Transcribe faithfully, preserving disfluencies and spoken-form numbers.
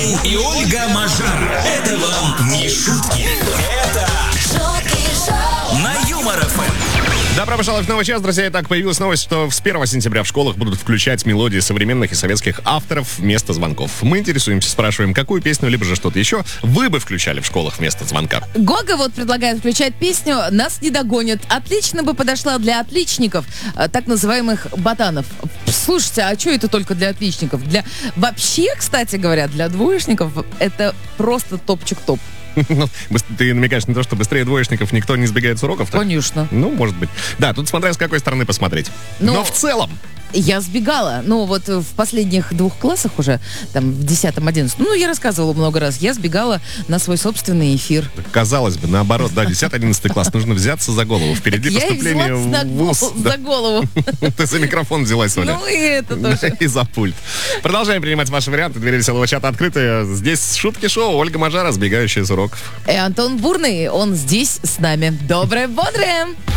И Ольга Мажара. Это вам не шутки. Это шутки шоу на Юмор эф эм. Добро пожаловать в новый час, друзья. Итак, появилась новость, что с первого сентября в школах будут включать мелодии современных и советских авторов вместо звонков. Мы интересуемся, спрашиваем, какую песню, либо же что-то еще вы бы включали в школах вместо звонка. Гога вот предлагает включать песню «Нас не догонят». Отлично бы подошла для отличников, так называемых ботанов. Слушайте, а что это только для отличников? Для... Вообще, кстати говоря, для двоечников это просто топчик-топ. Ну, ты намекаешь на то, что быстрее двоечников никто не сбегает с уроков? Так? Конечно. Ну, может быть. Да, тут смотря с какой стороны посмотреть. Но, Но в целом... Я сбегала, ну вот в последних двух классах уже, там в десятом, одиннадцатом, ну я рассказывала много раз, я сбегала на свой собственный эфир. Казалось бы, наоборот, да, десятый, одиннадцатый класс, нужно взяться за голову. Впереди так поступление в вуз. За голову. Ты за микрофон взялась, Оля. Ну и это тоже. И за пульт. Продолжаем принимать ваши варианты. Двери веселого чата открыты. Здесь шутки шоу. Ольга Мажара, сбегающая с уроков. И Антон Бурный, он здесь с нами. Доброе, бодрое.